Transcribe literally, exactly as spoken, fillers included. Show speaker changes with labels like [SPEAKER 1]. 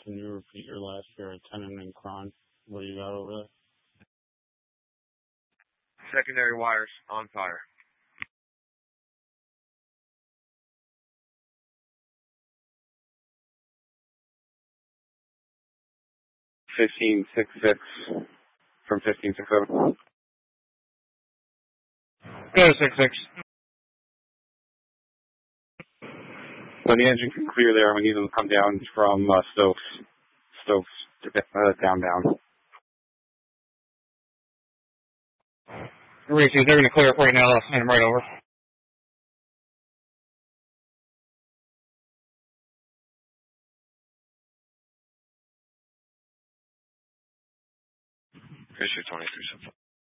[SPEAKER 1] can you repeat your last year at Tenon and Cron? What do you got over there?
[SPEAKER 2] Secondary wires on fire.
[SPEAKER 3] fifteen six six from fifteen six seven.
[SPEAKER 4] Go six six.
[SPEAKER 3] When the engine can clear there, we need them to come down from uh, Stokes. Stokes to uh, down down.
[SPEAKER 4] Reese, they're going to clear up right now. I'll send them right over.
[SPEAKER 2] Fisher twenty-three.